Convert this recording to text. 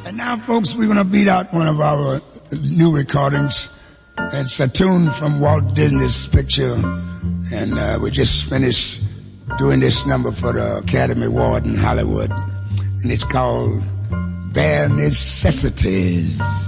And now, folks, we're going to beat out one of our new recordings. It's a tune from Walt Disney's picture. And we just finished doing this number for the Academy Award in Hollywood. And it's called Bare Necessities.